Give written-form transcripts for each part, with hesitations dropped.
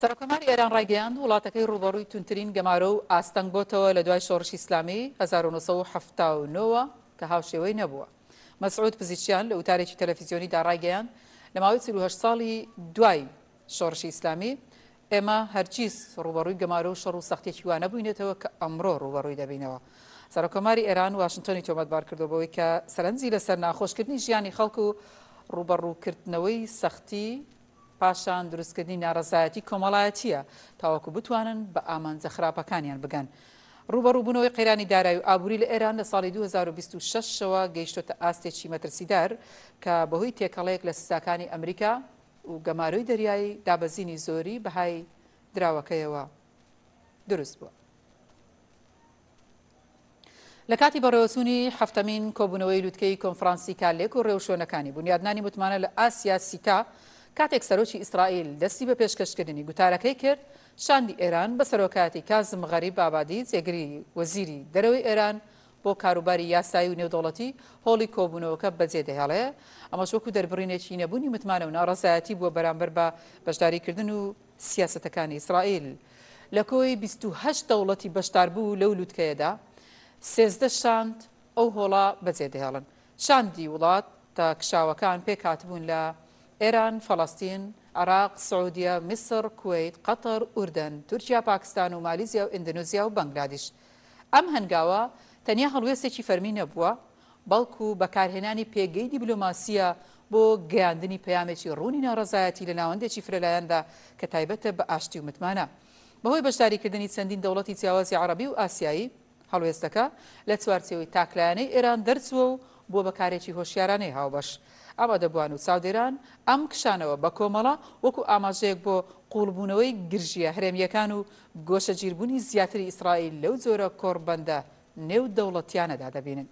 سەرۆکۆماری ئێران ڕایگەیاند وڵاتەکەی ڕوبەڕووی تونترین گەمارە و ئاستەنگ بۆتەوە لە دوای شۆڕشی ئیسلامی 1979 کە هاوشێوەی نەبووە. مەسعود پزیشکیان لە وتارێکی تەلەڤیزیۆنیدا ڕایگەیاند لە ماوەی 48 ساڵی دوای شۆڕشی ئیسلامی ئێمە هەرگیز ڕوبەڕووی گەمارە و شەڕ و سەختێکی وا نەبووینێتەوە کە ئەمڕۆ ڕوبەڕووی دەبینەوە. سەرۆکۆماری ئێران واشنتۆنی تۆمەتبار کردو بەوەی کە سەرنجی لەسەر ناخۆشکردنی ژیانی خەڵک و ڕوبەڕووکردنەوەی سەختی پاشان دروستکردنی ناڕەزایەتی کۆمەڵایەتیە تاوەکو بتوانن بە ئامانجە خراپەکانیان بگەن. ڕوبەڕووبوونەوەی قەیرانی دارایی و ئابووری لە ئێران لە ساڵی 2026ەوە گەیشتۆتە ئاستێکی مەترسیدار کە بەهۆی تێکەڵەیەک لە سزاکانی ئەمریکا و گەمارۆی دەریایی دابەزینی زۆری بەهای دراوەکەیەوە دروست بووە. لە کاتی بەڕێوەچوونی هەفتەمین کۆبوونەوەی لووتکەی کۆنفرانسی کالێک و ڕێوشۆنەکانی بنیادنانی متمانە لە ئاسیا سیتا کاتێک سەرۆکی ئیسرائیل دەستی بە پێشکەشکردنی گوتارەکەی کرد شاندی ئێران بە سەرۆکاتی کازم غەریب ئابادی جێگری وەزیری دەرەوەی ئێران بۆ کاروباری یاسایی و نێودەوڵەتی هۆڵی کۆبوونەوەکە بەجێ دەهێڵێ ئەمەش وەکو دەربڕینێکی نەبوونی متمانە و ناڕەزایەتی بووە بەرامبەر بە بەشداریکردن و سیاسەتەکانی ئیسرائیل. لە کۆی 28 دەوڵەتی بەشداربوو لەو لووتکەیەدا 13 شاند ئەو هۆڵا بەجێ دەهێڵن. شاندی وڵات تا کشاوەکان پێک هاتبوون لە ئێران، فەڵەستین، عراق، سعودیە، میسر، کوێیت، قەتەر، ئوردن، تورکیا، پاکستان و مالیزیا و ئیندونێزیا و بەنگلادیش. ئەم هەنگاوە تەنیا هەڵوێستێکی فەرمی نەبووە بەڵکو بەکارهێنانی پێگەی دیبلۆماسیە بۆ گەیاندنی پەیامێکی ڕوونی ناڕەزایەتی لە ناوەندێکی فرەلایەندا کە تایبەتە بە ئاشتی و متمانە. بەهۆی بەشداریکردنی چەندین دەوڵەتی جیاوازی عەرەبی و ئاسیایی هەڵوێستەکە لە چوارچێوەی تاکلایانەی ئێران دەرچووە و بۆ بەکارێکی هۆشیارانەی هاوبەش. ئامادەبووان و چاودێران ئەم کشانەوە بە کۆمەڵە وەکو ئاماژەیەک بۆ قوڵبوونەوەی گرژیە هەرێمیەکان و گۆشەگیربوونی زیاتری ئیسرائیل لەو جۆرە کۆڕبەندە نێو دەوڵەتیانەدا دەبینن.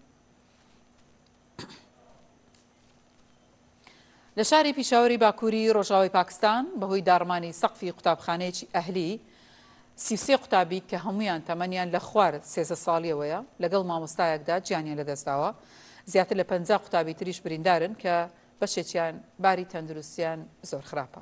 لە شاری پیشاوەری باکووری ڕۆژاوی پاکستان بەهۆی داڕمانی سەقفی قوتابخانەیەکی ئەهلی 33 قوتابی کە هەمویان تەمەنیان لە خوار 13 ساڵیەوەیە لەگەڵ مامۆستایەکدا گیانیان لەدەستداوە. زیاتر لە 50 قوتابی تریش بریندارن کە بەشێکیان باری تەندروستیان زۆر خراپە.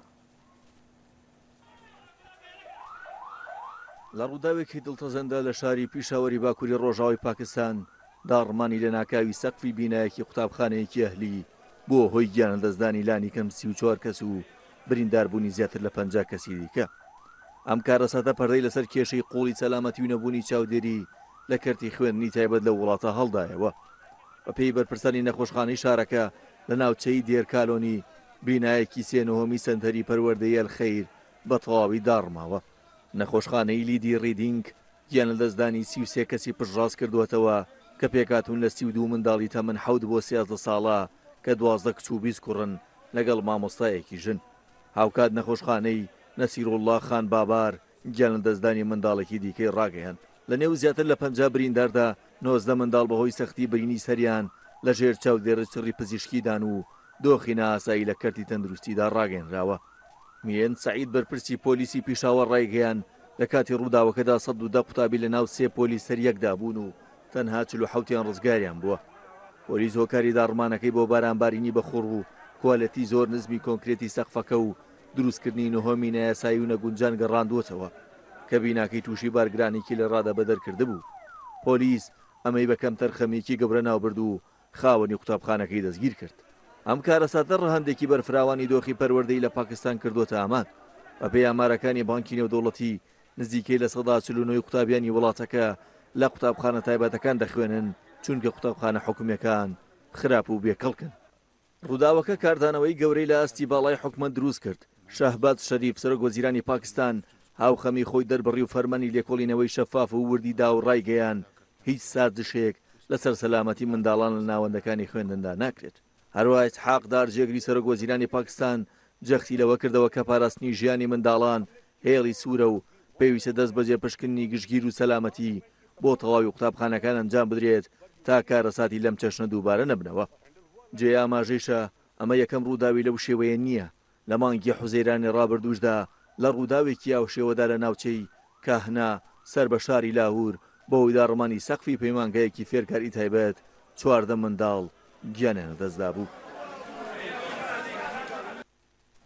لە ڕووداوێکی دڵتەزەندا لە شاری پیشاوەری باکووری ڕۆژاوی پاکستان داڕمانی لە ناکاوی سەقفی بینایەکی قوتابخانەیەکی ئەهلی بۆ هۆی گیانە دەستدانی لانی کەم 34 کەس و برینداربوونی زیاتر لە 50 کەسی دیکە. ئەم کارەساتە پەردەی لەسەر کێشەی قوڵی سەلامەتی و نەبوونی چاودێری لە کەرتی خوێندنی تایبەت لە وڵاتە هەڵدایەوە. بەپێی بەرپرسانی نەخۆشخانەی شارەکە لە ناوچەی دێرکالۆنی بینایەکی سێنەهۆمی سەنتەری پەروەردەی ئەلخەیر بە تەواوی داڕماوە. نەخۆشخانەی لیدی ڕیدینگ گیانە دەستدانی 33 کەسی پشتڕاست کردوێتەوە کە پێکاتون لە 32 منداڵی تەمەن 7 بۆ 13 ساڵە کە 12 کچ و 20 کوڕن لەگەڵ مامۆستایەکی ژن. هاوکات نەخۆشخانەی نەسیرۇڵڵا خان بابار گیانە دەستدانی منداڵێکی دیکەی ڕاگەیاند. لە نێو زیاتر لە 50 برینداردا 19 منداڵ بەهۆی سەختی برینی سەریان لە ژێر چاودێرە چڕی پزیشکیدان و دۆخی نائاسایی لە کەرتی تەندروستیدا ڕاگەێنراوە. میێن سەعید بەرپرسی پۆلیسی پیشاوەڕ ڕایگەیان لە کاتی ڕووداوەکەدا 110 قوتابی لە ناو 3 پۆلیس سەریەکدا بوون و تەنها 47یان ڕزگاریان بووە. پۆلیس هۆکاری داڕمانەکەی بۆ بارانبارینی بەخوڕ و کوالەتی زۆر نزمی کۆنکرێتی سەقفەکە و دروستکردنی نهۆمی نایاسایی و نەگونجان گەڕاندووەتەوە کە بیناکەی تووشی بارگرانێکی لە ڕادە بەدەرکرده بوو. پۆلیس ئەمەی بەکەم تەرخەمێکی گەورە ناوبرد و خاوەنی قوتابخانەکەی دەستگیر کرد. ئەم کارەساتە ڕەهەندێکی بەرفراوانی دۆخی پەروەردەی لە پاکستان کردوتە ئامان. بەپێی ئامارەکانی بانکی نێودەوڵەتی نزیکەی لە 49 قوتابیانی وڵاتەکە لە قوتابخانە تایبەتەکان دەخوێنن چونکە قوتابخانە حکوومیەکان خراپ و بێکەڵکن. ڕووداوەکە کاردانەوەی گەورەی لە ئاستی باڵای حکومەت دروست کرد. شاهباز شەریف سەرۆک وەزیرانی پاکستان هاوخەمی خۆی دەربڕی و فەرمانی لێکۆڵینەوەی شەفاف و وردی دا و ڕایگەیان هیچ سازشێک لەسەر سەلامەتی منداڵان لە ناوەندەکانی خوێندندا ناکرێت. هەروە ئیسحاق دار جێگری سەرۆک وەزیرانی پاکستان جەختی لەوە کردەوە کە پاراستنی ژیانی منداڵان هێڵی سوورە و پێویستە دەست بەجێ پشکننی گشتگیر و سەلامەتی بۆ تەواوی قوتابخانەکان ئەنجام بدرێت تا کارەساتی لەم چەشنە دووبارە نەبنەوە. جێ ئاماژەیشە ئەمە یەکەم ڕووداوی لەو شێوەیە نییە. لە مانگی حوزەیرانی ڕابردووشدا لە ڕووداوێکی ئاو شێوەدا لە ناوچەی کاهنا سەر بە شاری لاهور بۆ داڕمانی سەقفی پەیمانگەیەکی فێرکاری تایبەت 14 منداڵ گیانیان لەدەستدا بوو.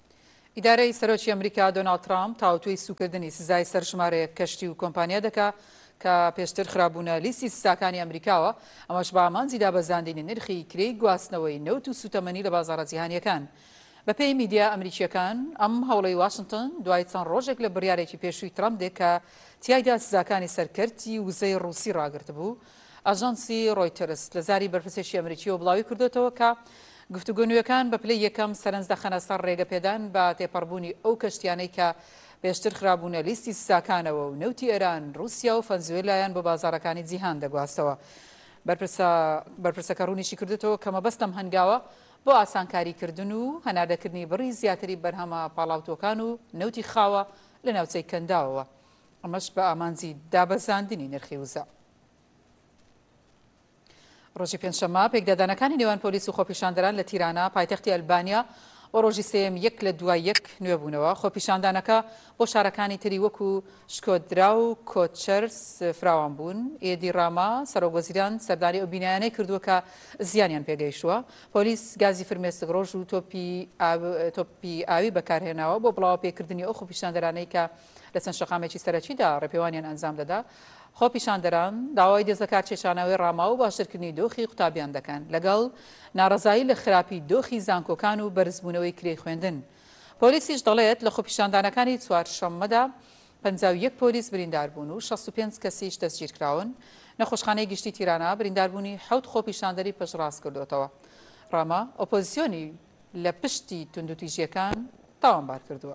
ئیدارەی سەرۆکی ئەمریکا دۆناڵد ترامپ تاوتوی سوکردنی سزای سەرژمارەیە کەشتی و کۆمپانیا دەکا کە پێشتر خراببوونە لیستی سزاکانی ئەمریکاوە ئەمەش بە ئامانجی دابەزاندنی نرخی کرێی گواستنەوەی نەوت و سوتەمەنی لە بازاڕە جیهانیەکان. بەپێی میدیا ئەمریکیەکان ئەم هەوڵەی واشنگتن دوای چەند ڕۆژێک لە بڕیارێکی پێشووی ترامپ دێت کە تیایدا سزاکانی سەرکەرتی وزەی ڕووسی ڕاگرت بوو. ئاژانسی ڕۆیتەرس لە زاری بەرپرسێکی ئەمریکیەوە بڵاوی کردوێتەوە کە گفتوگۆنوویەکان بە پلەی یەکەم سەرنجدەخەنە سەر ڕێگەپێدان بە تێپەڕبوونی ئەو کەشتیانەی کە پێشتر خراببوونە لیستی سزاکانەوە و نەوتی ئێران، رووسیا و ڤەنزوێلایان بۆ بازاڕەکانی جیهان دەگواستەوە. بەرپرسەکە ڕوونیشی کردێتەوە کە مەبەستم هەنگاوە بۆ ئاسانکاریکردن و هەناردەکردنی بڕی زیاتری بەرهەمە پاڵاوتۆکان و نەوتی خاوە لە ناوچەی کەنداوەوە. ئەمەش بە ئامانجی دابەزاندنی نرخی وزە. ڕۆژی پێنجشەممە پێکدادانەکانی نێوان پۆلیس و خۆپیشاندەران لە تیرانە پایتەختی ئەلبانیا بۆ ڕۆژی سێم یەک لە دوای یەک نوێبوونەوە. خۆپیشاندانەکە بۆ شارەکانی تری وەکو شکۆدرا و کۆچەرس فراوان بوون. ئێدی ڕاما سەرۆکوەزیران سەرداری ئەو بینایانەی کردووە کە زیانیان پێگەیشتووە. پۆلیس گازی فرمێسک ڕۆژ و تۆپی ئاوی بەکارهێناوە بۆ بڵاو پێکردنی ئەو خۆپیشاندەرانەی کە لە چەند شەقامێکی سەرەکیدا ڕێپێوانیان ئەنجام دەدا. خۆپیشاندەران داوای دەستەکات کێشانەوەی ڕاما و باشترکردنی دۆخی قوتابیان دەکەن لەگەڵ ناڕەزایی لە خراپی دۆخی زانکۆکان و بەرزبوونەوەی کرێی خوێندن. پۆلیسیش دەڵێت لە خۆپیشاندانەکانی چوارشەممەدا 51 پۆلیس بریندار بوون و 65 کەسیش دەستگیر کراون. نەخۆشخانەی گشتی تیرانە برینداربوونی 7 خۆپیشاندەری پەشڕاست کردوێتەوە. ڕاما ئۆپۆزیسیۆنی لە پشتی توندوتیژیەکان تاوانبار کردووە.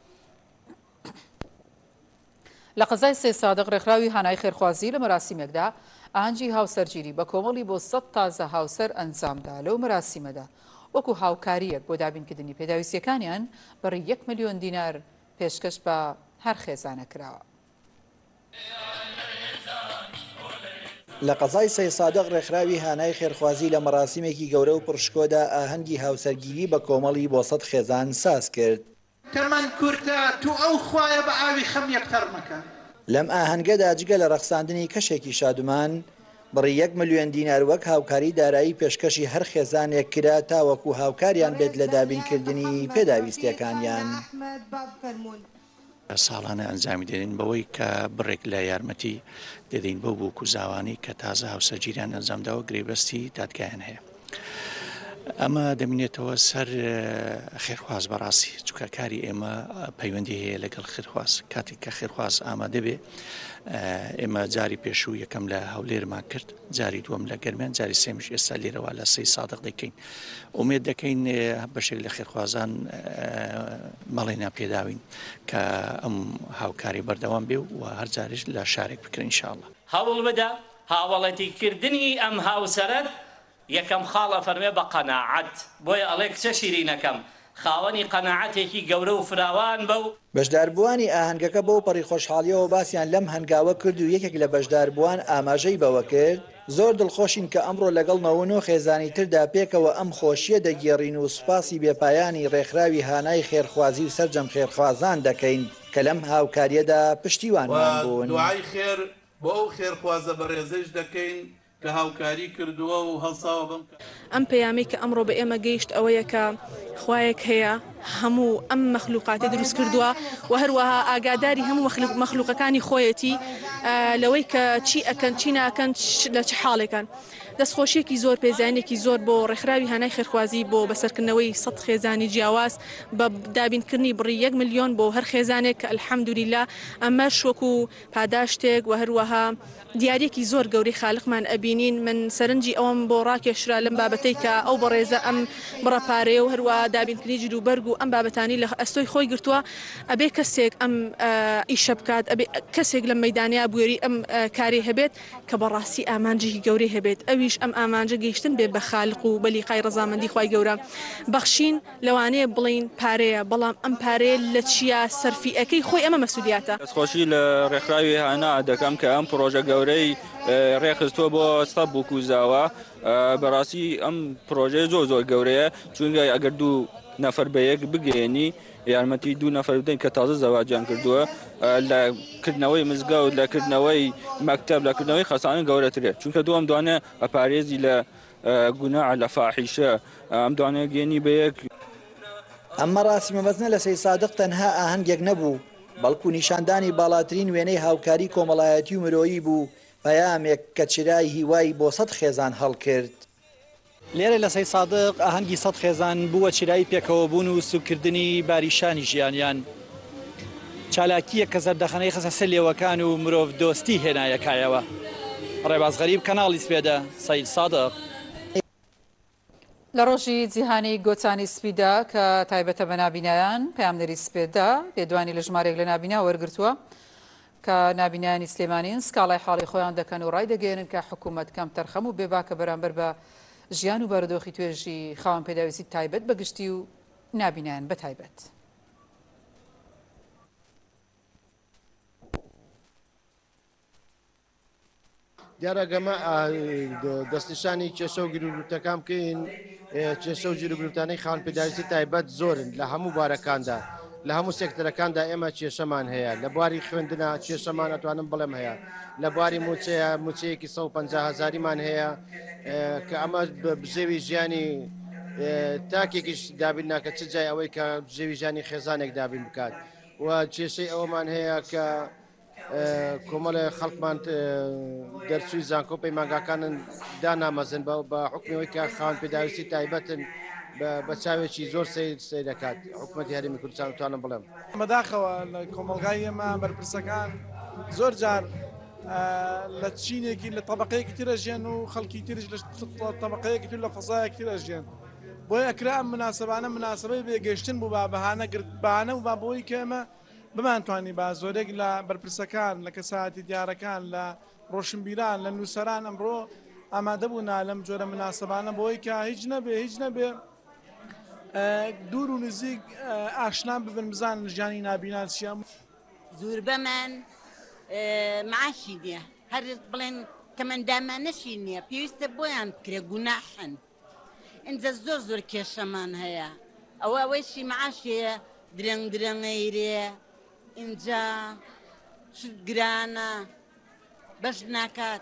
لە قەزای سێ سادق ڕێکخراوی هانای خێرخوازی لە مەراسیمێکدا ئاهەنگی هاوسەرگیری بە کۆمەڵی بۆ 100 تازە هاوسەر ئەنجامدا. لەو مەراسیمەدا وەکو هاوکاریەک بۆ دابینکردنی پێداویستیەکانیان بەڕی 1 ملیۆن دینار پێشکەش بە هەر خێزانە کراوە. لە قەزای سێ سادق ڕێکخراوی هانای خێرخوازی لە مەراسیمێکی گەورە و پڕشکۆدا ئاهەنگی هاوسەرگیری بە کۆمەڵی بۆ 100 خێزان ساز کرد. تەمان کورتە تو ئەو خوایە بە ئاوی خەم یەکتەر مەکە. لەم ئاهەنگەدا جگە لە ڕەخساندنی کەشێکی شادومان بڕی 1 ملیۆن دینار وەک هاوکاری دارایی پێشکەشی هەر خێزانێک کرا تاوەکو هاوکاریان بێت لە دابینکردنی پێداویستیەکانیان. ساڵانە ئەنجامی دێنین بەوەی کە بڕێک لە یارمەتی دەدەین بەو بۆ کوزاوانی کە تازە هاوسەرگیریان ئەنجامداوە گرێبەستی دادگایان هەیە. ئەمە دەمێنێتەوە سەر خێرخواز بەڕاستی چونکە کاری ئێمە پەیوەندی هەیە لەگەڵ خێرخواز. کاتێک کە خێرخواز ئامادە بێ ئێمە جاری پێشوو یەکەم لە هەولێرمان کرد، جاری دووەم لە گەرمیان، جاری سێمیش ئێستا لێرەوە لە سێ سادق دەکەین. ئومێد دەکەین بەشێک لە خێرخوازان مەڵێنا پێداوین کە ئەم هاوکاری بەردەوام بێ و هەر جاریش لە شارێک بکرێن ئینشاءڵڵا. هەوڵ بدە هاوڵەتیکردنی ئەم هاوسەرەت یەکەم خاڵە فەرمێ بە قەناعەت. بۆیە ئەڵێ کچە شیرینەکەم خاوەنی قەناعەتێکی گەورە و فراوان بە و بەشداربووانی ئاهەنگەکە بەو پەڕی خۆشحاڵیەوە باسییان لەم هەنگاوە کرد و یەکێک لە بەشداربووان ئاماژەی بەوە کرد. زۆر دڵخۆشین کە ئەمڕۆ لەگەڵ 99 خێزانی تردا پێکەوە ئەم خۆشیە دەگێڕین و سوپاسی بێپایانی ڕێکخراوی هانای خێرخوازی و سەرجەم خێرخوازان دەکەین کە لەم هاوکاریەدا پشتیوانمان بوون. دوعای خێر بۆ ئەو خێرخوازە بەڕێزش دەکەین کە هاوکاری کردووە و هەڵساوە بم. ئەم پەیامی کە ئەمڕۆ بە ئێمە گەیشت ئەوەیە کە خوایەک هەیە هەموو ئەم مەخلوقاتی دروست کردووە و هەروەها ئاگاداری هەموو مەخلوقەکانی خۆیەتی لەوەی کە چی ئەکەن چی ناکەن لە چه حاڵێکن. دەستخۆشیێکی زۆر پێزانێکی زۆر بۆ ڕێکخراوی هانای خێرخوازی بۆ بەسەرکردنەوەی 100 خێزانی جیاواز بە دابینکردنی بڕی 1 ملیۆن بۆ هەر خێزانێک کە ئەلحەمدولیلا ئەمەش وەکو پاداشتێک و هەروەها دیارێکی زۆر گەوری خالقمان ئەبینین. من سەرنجی ئەوم بۆ ڕاکێشرا لەم بابەتەی کە ئەو بەڕێزە ئەم بڕەپارەیە و هەروە دابینکردنی جلوبەرگ و ئەم بابەتانی لە ئەستۆی خۆی گرتووە. ئەبێ کەسێک ئەم ئیشە بکات، ئەبێ کەسێک لە مەیدانیا بوێری ئەم کاری هەبێت کە بەڕاستی ئامانجێکی گەورەی هەبێت. ئەویش ئەم ئامانجە گەیشتن بێ بە خالق و بەلیقای ڕەزامەندی خوای گەورە. بەخشین لەوانەیە بڵین پارەیە، بەڵام ئەم پارەیە لە چیا سەرفی ئەەکەی خۆی ئەمە مەسئولیاتە. دەستخۆشی لە ڕێکخراوی هانا دەکەم کە ئەم پرۆژە گەورەی ڕێخستووە بۆ سەد بۆ کوزاوە. بەڕاستی ئەم پرۆژەی زۆر گەورەیە چونکە ئەگەر 2 نەفەر بە یەک بگەێنی یارمەتی 2 نەفەر بدەین کە تازە زەواجیان کردووە لە کردنەوەی مزگەوت، لە کردنەوەی مەکتەب، لە کردنەوەی خەسانە گەورەترێت چونکە دووەم دوانێ ئەپارێزی لە گوناع لە فاحیشە ئەم دوانێ گەێنی بە یەک. ئەمە ڕاستی مەبەستنە لە سەید سادق تەنها ئاهەنگێک نەبوو بەڵکو نیشاندانی باڵاترین وێنەی هاوکاری کۆمەڵایەتی و مرۆیی بوو پەیامێک کە چرای هیوای بۆ سەد خێزان هەڵکرد. لێرە لە سەید سادق ئاهەنگی سەد خێزان بووە چرای پێکەوەبوون و سوکردنی باریشانی ژیانیان. چالاکیە کە زەردەخەنەی خەسە سلێوەکان و مرۆڤ دۆستی هێنایەکایەوە. ڕێباز غەریب کەناڵی سپێدە سەید سادق. لە ڕۆژی جیهانی گۆچانی سپیدا کە تایبەتە بە نابینایان پەیامنەری سپێدا پێدوانی لە ژمارێک لە نابینا وەرگرتووە کە نابینایانی سلێمانین سکاڵای حاڵی خۆیان دەکەن و ڕای دەگەێنن کە حکوومەت کەم تەرخەم و بێباکە بەرامبەر بە ژیان و بارودۆخی توێژی خاوەن پێداویستی تایبەت بەگشتی و نابینایان بە تایبەت. دیارە گەمە دەستنیشانی کێشە و گرروتەکان بکەین کێشە و گرروتانەی خاوەن پێداویستی تایبەت زۆرن لە هەموو بارەکاندا لە هەموو سێکتەرەکاندا ئێمە کێشەمان هەیە لە بواری خوێندنە کێشەمان ئەتوانم بڵێم هەیە لە بواری موچەیە موچەیەکی 150,000مان هەیە کە ئەمە بژێوی ژیانی تاکێکیش دابین ناکە چ جای ئەوەی کە بژێوی ژیانی خێزانێک دابین بکات و کێشەی ئەوەمان هەیە کە کۆمەڵە خەڵکمان دەرچووی زانکۆپی مانگاکانن دانامەزن بە حکومەوەی کە خاوەن پێداویستی تایبەتن بە چاوێکی زۆر سەیر دەکات حکوومەتی هەرێمی کوردستان توانم بڵێم مەداخەوە لە کۆمەلگای ئێمە بەرپرسەکان زۆر جار لە چینێکی لە طبقەیەکی ترە ژێن و خەڵکی ترش لە طبقەیەکی تر لە فەزایەکی ترە ژێن بۆی ئەکرا ئەم مناسبانە مناسبەی بێگەشتن بوو با بەهانە گرتبانە و با بۆی کە ئێمە بمانتوانی با زۆرێک لە بەرپرسەکان لە کەساتی دیارەکان لە ڕۆشنبیران لە نووسەران ئەمڕۆ ئامادە بوونا لەم جۆرە مناسبانە بۆی کە هیچ نەبێ دوور و نزیک ئاشنا ببن بزان ژیانی نابینا چیە زۆر بەمان معاشی نییە هەر بڵێن تەمەندامانەشی نییە پێویستە بۆیان بکرێ گوناحن ئینجا زۆر کێشەمان هەیە ئەوەیشی معاشەیە درەنگەیرێ اینجا شت گرانە بەش ناکات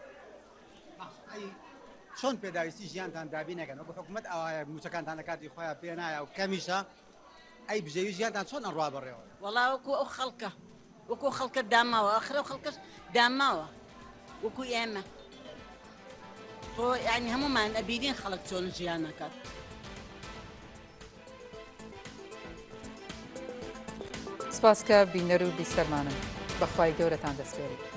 چۆن پێداویستی ژیانتان دابی نەکەن وەکو حکوومەت ئەوایە موچەکانتان لە کاتی خۆیان پێ نایە و کەمیشە ئەی بژێوی ژیانتان چۆن ئەڕوا بڕێەوە وەڵا وەکو خەڵکە داماوە ئەخرە خەڵکەش داماوە وەکو ئێمە تۆ یعنی هەمومان ئەبینین خەڵک چۆن ژیانەکەات سپاس کە بینەر و بیسەرمانم بەخوای گەورەتان دەسپێرێت.